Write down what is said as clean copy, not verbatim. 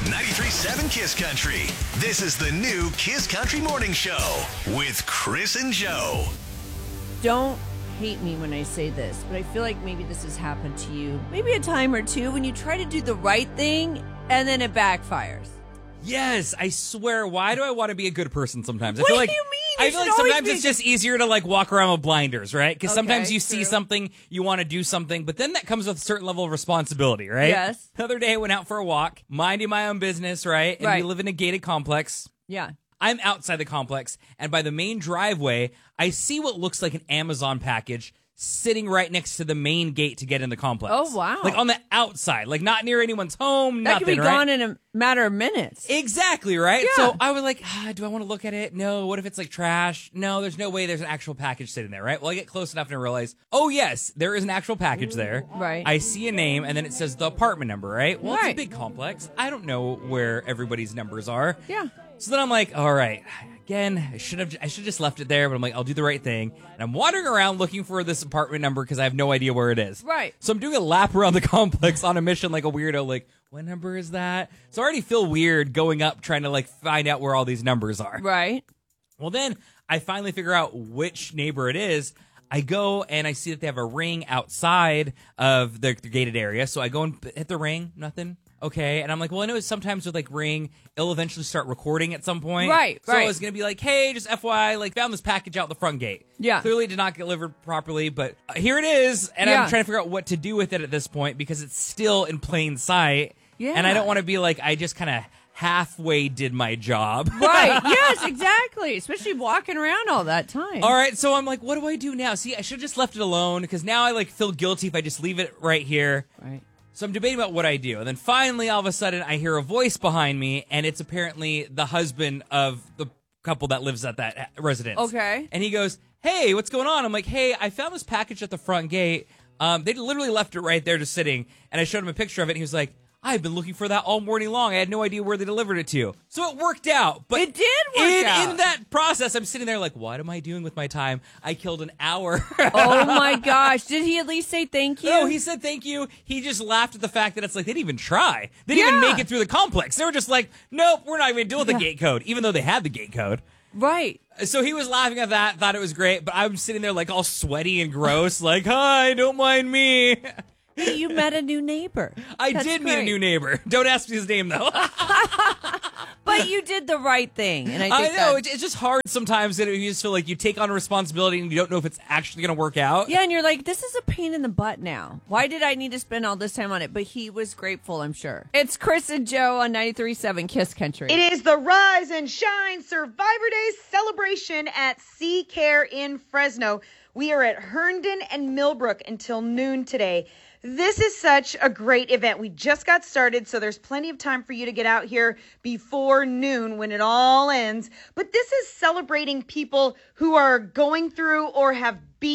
93.7 Kiss Country. This is the new Kiss Country Morning Show with Chris and Joe. Don't hate me when I say this, but I feel like maybe this has happened to you maybe a time or two when you try to do the right thing and then it backfires. Yes, I swear. Why do I want to be a good person sometimes? What I feel do like, you mean? I feel like sometimes it's just easier to like walk around with blinders, right? Because sometimes you see true. something, you want to do something, but then that comes with a certain level of responsibility, right? Yes. The other day I went out for a walk, minding my own business, right? And we live in a gated complex. Yeah. I'm outside the complex, and by the main driveway, I see what looks like an Amazon package sitting right next to the main gate to get in the complex. Oh, wow. Like on the outside, like not near anyone's home, That nothing, could be right? gone in a matter of minutes. Exactly, right? Yeah. So I was like, do I want to look at it? No. What if it's like trash? No, there's no way there's an actual package sitting there, right? Well, I get close enough and I realize, oh, yes, there is an actual package there. Right. I see a name and then it says the apartment number, right? Well, it's a Right. big complex. I don't know where everybody's numbers are. Yeah. So then I'm like, all right, again, I should have just left it there, but I'm like, I'll do the right thing. And I'm wandering around looking for this apartment number because I have no idea where it is. Right. So I'm doing a lap around the complex on a mission like a weirdo, like, what number is that? So I already feel weird going up trying to like find out where all these numbers are. Right. Well, then I finally figure out which neighbor it is. I go and I see that they have a ring outside of the gated area. So I go and hit the ring, nothing. Okay. And I'm like, well, I know sometimes with like Ring, it'll eventually start recording at some point. Right, So I right. was going to be like, hey, just FYI, like found this package out the front gate. Yeah. Clearly did not get delivered properly, but here it is. And Yeah. I'm trying to figure out what to do with it at this point because it's still in plain sight. Yeah. And I don't want to be like, I just kind of halfway did my job. Right. Yes, exactly. Especially walking around all that time. All right, so I'm like, what do I do now? See, I should have just left it alone because now I like feel guilty if I just leave it right here. Right. So I'm debating about what I do. And then finally, all of a sudden, I hear a voice behind me, and it's apparently the husband of the couple that lives at that residence. Okay. And he goes, hey, what's going on? I'm like, hey, I found this package at the front gate. They literally left it right there just sitting. And I showed him a picture of it, and he was like, I've been looking for that all morning long. I had no idea where they delivered it to. So it worked out. But It did work out. In that process, I'm sitting there like, what am I doing with my time? I killed an hour. Oh my gosh. Did he at least say thank you? No, he said thank you. He just laughed at the fact that it's like they didn't even try. They didn't even Yeah. make it through the complex. They were just like, nope, we're not even dealing with the gate code, even though they had the gate code. Right. So he was laughing at that, thought it was great, but I'm sitting there like all sweaty and gross, like, hi, don't mind me. Hey, you met a new neighbor. I That's did meet a great. new neighbor. Don't ask me his name, though. But you did the right thing. And I I think know. It's just hard sometimes that you just feel like you take on a responsibility and you don't know if it's actually going to work out. yeah, and you're like, this is a pain in the butt now. Why did I need to spend all this time on it? But he was grateful, I'm sure. It's Chris and Joe on 93.7 Kiss Country. It is the Rise and Shine Survivor Day celebration at Sea Care in Fresno. We are at Herndon and Millbrook until noon today. This is such a great event. We just got started, so there's plenty of time for you to get out here before noon when it all ends. But this is celebrating people who are going through or have